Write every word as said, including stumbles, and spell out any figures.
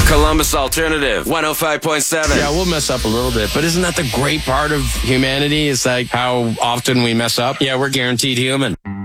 Columbus Alternative, one oh five point seven. Yeah, we'll mess up a little bit, but isn't that the great part of humanity? Is like how often we mess up? Yeah, we're guaranteed human.